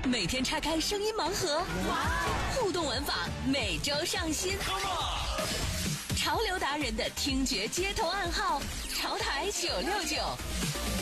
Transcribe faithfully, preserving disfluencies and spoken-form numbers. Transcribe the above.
每天拆开声音盲盒，哇！互动玩法每周上新。潮流达人的听觉街头暗号，潮台九六九。